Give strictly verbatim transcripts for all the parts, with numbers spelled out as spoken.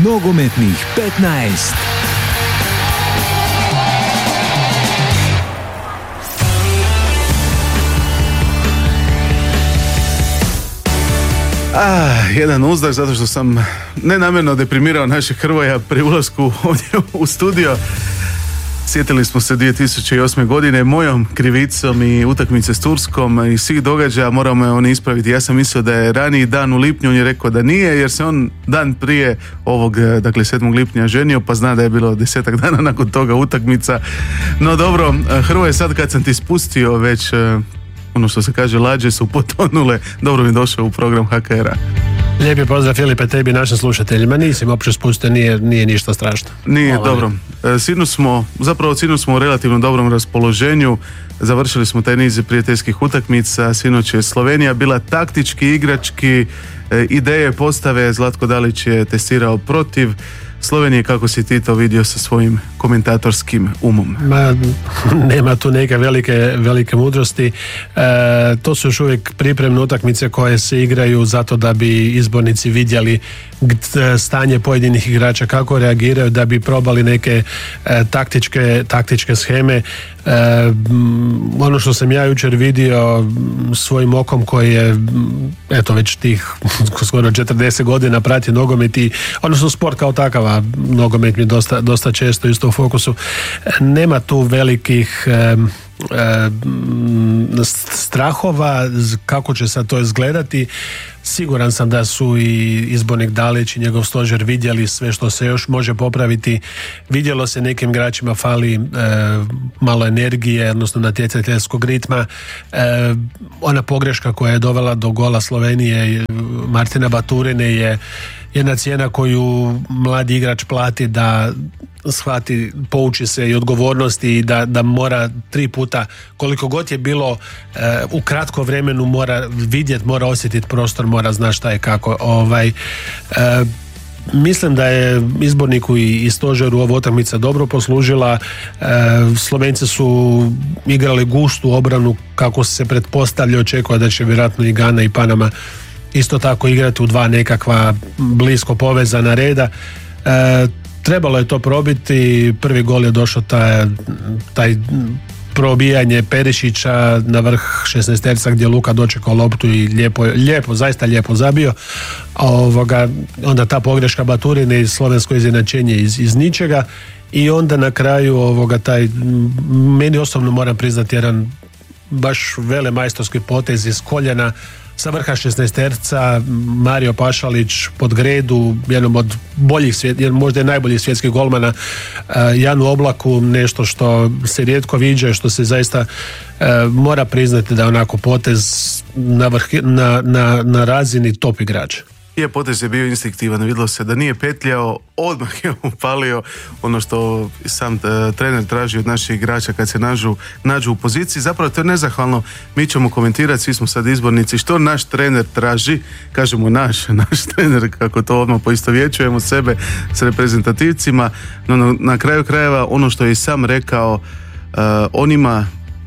Nogometnih petnaest. Ah, jedan uzdah zato što sam nenamjerno deprimirao našeg Hrvoja pri ulasku ovdje u studio. Sjetili smo se dvije tisuće osme. godine mojom krivicom i utakmice s Turskom i svih događaja, moramo je on ispraviti. Ja sam mislio da je raniji dan u lipnju, on je rekao da nije, jer se on dan prije ovog, dakle sedmog lipnja ženio, pa zna da je bilo desetak dana nakon toga utakmica. No dobro, Hrvoje, sad kad sam ti spustio već, ono što se kaže, lađe su potonule, dobro mi došao u program H K R-a. Lijepi pozdrav, Filipe, tebi i našim slušateljima. Nisam uopće spustio, nije, nije ništa strašno. Nije, Ovo dobro. E, sinoć smo, zapravo sinoć smo u relativno dobrom raspoloženju. Završili smo taj niz prijateljskih utakmica. Sinoć je Slovenija bila taktički, igrački, e, ideje, postave. Zlatko Dalić je testirao protiv Slovenije. Kako si ti to vidio sa svojim komentatorskim umom? Ma, nema tu neke velike, velike mudrosti. E, to su još uvijek pripremne utakmice koje se igraju zato da bi izbornici vidjeli stanje pojedinih igrača, kako reagiraju, da bi probali neke e, taktičke, taktičke sheme. E, ono što sam ja jučer vidio svojim okom, koji je eto već tih skoro četrdeset godina prati nogomet i odnosno sport kao takav, a nogomet mi dosta, dosta često isto u fokusu, nema tu velikih e, e, strahova kako će sad to izgledati. Siguran sam da su i izbornik Dalić i njegov stožer vidjeli sve što se još može popraviti. Vidjelo se nekim igračima fali e, malo energije, odnosno natjecateljskog ritma. E, ona pogreška koja je dovela do gola Slovenije Martina Baturine je jedna cijena koju mladi igrač plati, da shvati, pouči se i odgovornosti i da, da mora tri puta, koliko god je bilo e, u kratko vremenu, mora vidjeti, mora osjetiti prostor, mora znati šta je kako. Ovaj, e, mislim da je izborniku i, i stožeru ova utakmica dobro poslužila. E, Slovenci su igrali gustu obranu kako se pretpostavlja, očekuje da će vjerojatno i Gana i Panama isto tako igrati u dva nekakva blisko povezana reda. E, trebalo je to probiti. Prvi gol je došao taj, taj probijanje Perišića na vrh šesnaesterca gdje Luka dočekao loptu i lijepo, lijepo, zaista lijepo zabio. Ovoga, onda ta pogreška Baturine i slovensko izjednačenje iz, iz ničega i onda na kraju ovoga taj, meni osobno moram priznati, jedan baš velemajstorski potez iz koljena sa vrha šesnaesterca, Mario Pašalić pod gredu, jednom od boljih, možda je najboljih svjetskih golmana, uh, Janu Oblaku, nešto što se rijetko viđa, što se zaista uh, mora priznati da je onako potez na, vrh, na, na, na razini top igrača. Je, potez je bio instinktivan, vidjelo se da nije petljao, odmah je upalio ono što sam uh, trener traži od naših igrača kad se nađu, nađu u poziciji. Zapravo to je nezahvalno, mi ćemo komentirati, svi smo sad izbornici, što naš trener traži, kažemo naš, naš trener, kako to odmah poistovjećujemo sebe s reprezentativcima, no na, na kraju krajeva ono što je i sam rekao, uh, on ima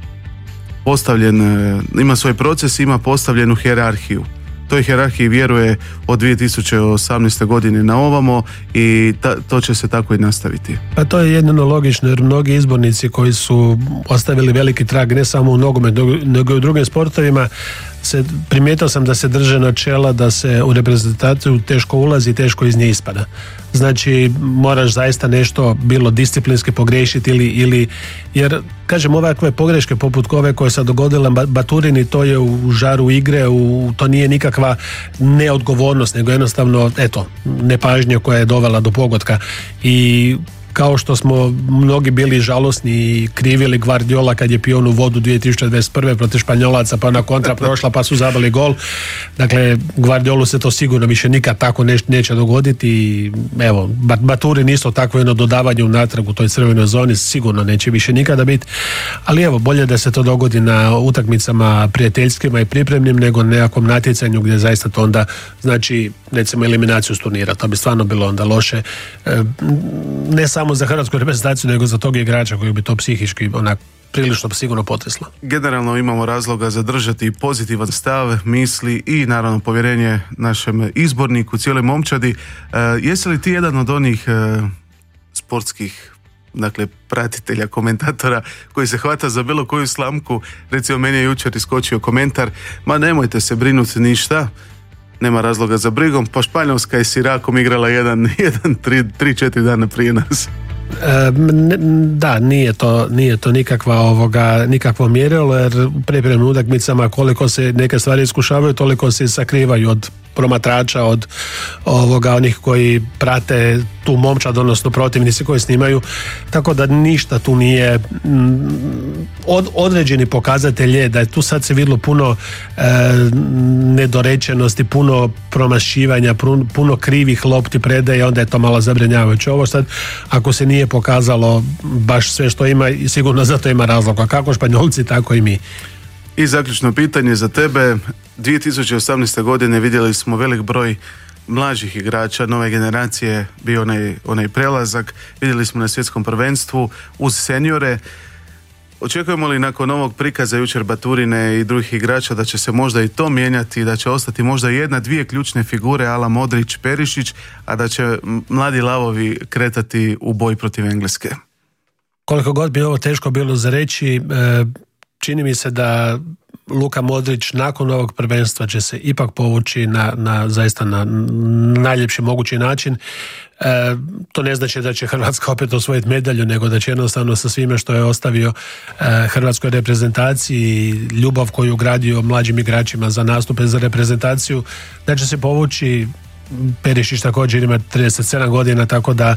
postavljen, uh, ima svoj proces, ima postavljenu hijerarhiju. Toj hijerarhiji vjeruje od dvije tisuće osamnaeste. godine na ovamo i ta, to će se tako i nastaviti. Pa to je jedino logično, jer mnogi izbornici koji su ostavili veliki trag ne samo u nogometu nego i u drugim sportovima, se, primijetio sam da se drže načela da se u reprezentaciju teško ulazi i teško iz nje ispada. Znači moraš zaista nešto bilo disciplinski pogriješiti ili, ili jer kažem ovakve pogreške poput ove koje se dogodile Baturini, to je u žaru igre, u, to nije nikakva neodgovornost, nego jednostavno eto nepažnja koja je dovela do pogotka. I kao što smo mnogi bili žalosni i krivili Guardiola kad je pio onu vodu dvije tisuće dvadeset prve protiv Španjolaca, pa na kontra prošla pa su zabili gol. Dakle, Guardiolu se to sigurno više nikad tako neš, neće dogoditi i evo, Baturin isto takvo jedno dodavanje unatrag u toj crvenoj zoni sigurno neće više nikada biti, ali evo, bolje da se to dogodi na utakmicama prijateljskima i pripremnim nego nekakvom natjecanju gdje zaista to onda znači recimo eliminaciju s turnira, to bi stvarno bilo onda loše, e, ne samo za hrvatsku reprezentaciju nego za tog igrača koji bi to psihički onak prilično sigurno potresla. Generalno imamo razloga zadržati pozitivan stav, misli i naravno povjerenje našem izborniku, cijeloj momčadi. E, jesi li ti jedan od onih e, sportskih, dakle, pratitelja, komentatora koji se hvata za bilo koju slamku? Recimo, meni je jučer iskočio komentar: ma nemojte se brinuti ništa, nema razloga za brigom, pa Španjolska je s Irakom igrala jedan, jedan, tri, tri, četiri dana prije nas. E, da, nije to, nije to nikakva ovoga, nikakvo mjerilo, jer u pripremnim utakmicama koliko se neke stvari iskušavaju, toliko se sakrivaju od promatrača, od ovoga, onih koji prate tu momčad, odnosno protivnici koji snimaju, tako da ništa tu nije od, određeni pokazatelj je da je tu sad se vidjelo puno e, nedorečenosti, puno promašivanja, puno, puno krivih lopti predaje, onda je to malo zabrinjavajuće. Ovo sad, ako se nije pokazalo baš sve što ima, sigurno zato ima razloga, kako Španjolci, tako i mi. I zaključno pitanje za tebe. dvije tisuće osamnaeste. godine vidjeli smo velik broj mlađih igrača, nove generacije, bio onaj, onaj prelazak. Vidjeli smo na svjetskom prvenstvu uz seniore. Očekujemo li nakon ovog prikaza jučer Baturine i drugih igrača da će se možda i to mijenjati, da će ostati možda jedna, dvije ključne figure ala Modrić, Perišić, a da će mladi lavovi kretati u boj protiv Engleske? Koliko god bi ovo teško bilo za reći, čini mi se da Luka Modrić nakon ovog prvenstva će se ipak povući na, na zaista na najljepši mogući način. E, to ne znači da će Hrvatska opet osvojiti medalju, nego da će jednostavno sa svime što je ostavio e, hrvatskoj reprezentaciji, ljubav koju gradio mlađim igračima za nastupe za reprezentaciju, da će se povući. Perišić također ima trideset sedam godina, tako da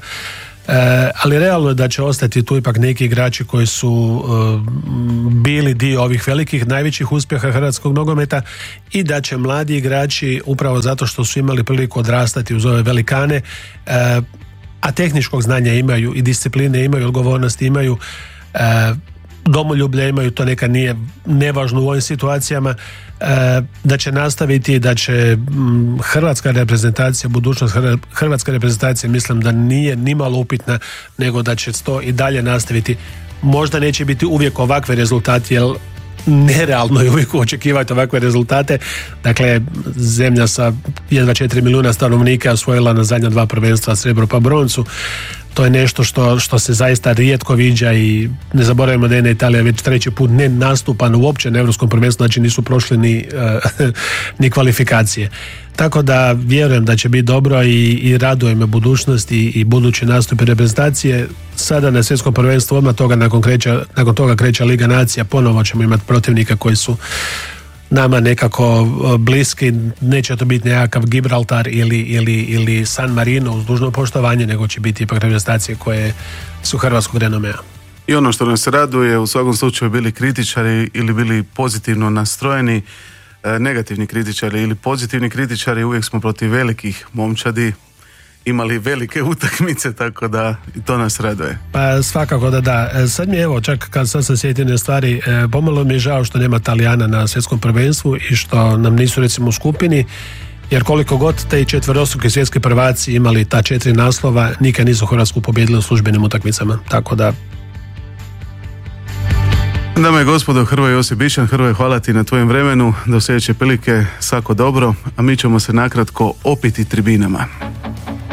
E, ali realno je da će ostati tu ipak neki igrači koji su e, bili dio ovih velikih, najvećih uspjeha hrvatskog nogometa i da će mladi igrači, upravo zato što su imali priliku odrastati uz ove velikane, e, a tehničkog znanja imaju i discipline imaju, odgovornosti imaju, e, domoljublje imaju, to neka nije nevažno u ovim situacijama, e, da će nastaviti, da će m, hrvatska reprezentacija, budućnost hrvatske reprezentacije, mislim da nije nimalo upitna, nego da će to i dalje nastaviti. Možda neće biti uvijek ovakve rezultati, jer nerealno je uvijek očekivati ovakve rezultate. Dakle, zemlja sa jedva četiri milijuna stanovnika osvojila na zadnja dva prvenstva srebro pa broncu. To je nešto što, što se zaista rijetko viđa i ne zaboravimo da je Italija već treći put ne nastupa uopće na Europskom prvenstvu, znači nisu prošli ni, uh, ni kvalifikacije. Tako da vjerujem da će biti dobro i, i raduje me budućnost i, i budući nastupi reprezentacije. Sada na svjetskom prvenstvu odmah toga nakon, kreće, nakon toga kreće Liga nacija, ponovo ćemo imati protivnika koji su nama nekako bliski, neće to biti nekakav Gibraltar ili, ili, ili San Marino uz dužno poštovanje, nego će biti ipak reprezentacije koje su hrvatskog renomea. I ono što nas raduje, u svakom slučaju bili kritičari ili bili pozitivno nastrojeni, negativni kritičari ili pozitivni kritičari, uvijek smo protiv velikih momčadi imali velike utakmice, tako da i to nas raduje. Pa svakako da da. Sad mi evo, čak kad sam se sjetio jedne stvari, pomalo mi je žao što nema Talijana na svjetskom prvenstvu i što nam nisu recimo u skupini, jer koliko god te četverostruki svjetski prvaci imali ta četiri naslova, nikad nisu Hrvatsku pobijedili u službenim utakmicama, tako da. Dame i gospodo, Hrvoje Josip Bišan. Hrvoje, hvala ti na tvojem vremenu, do sljedeće prilike svako dobro, a mi ćemo se nakratko opiti tribinama.